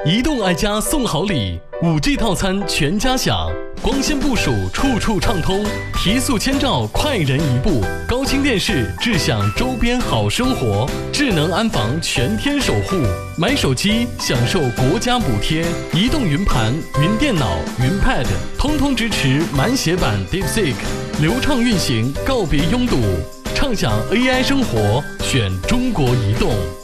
移动爱家送好礼，5G 套餐全家享，光纤部署处处畅通，提速千兆快人一步，高清电视智享周边好生活，智能安防全天守护。买手机享受国家补贴，移动云盘、云电脑、云 Pad 通通支持满血版 DeepSeek， 流畅运行，告别拥堵，畅享 AI 生活，选中国移动。